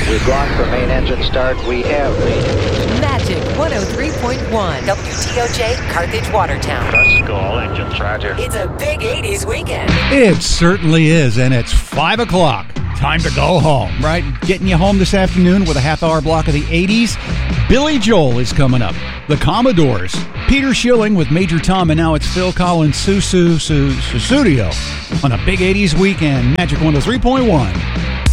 We've gone for main engine start. We have Magic 103.1. WTOJ, Carthage, Watertown. Let's go, all engines, roger. It's a big 80s weekend. It certainly is, and it's 5 o'clock. Time to go home, right? Getting you home this afternoon with a half-hour block of the 80s. Billy Joel is coming up. The Commodores. Peter Schilling with Major Tom, and now it's Phil Collins Studio on a big 80s weekend. Magic 103.1.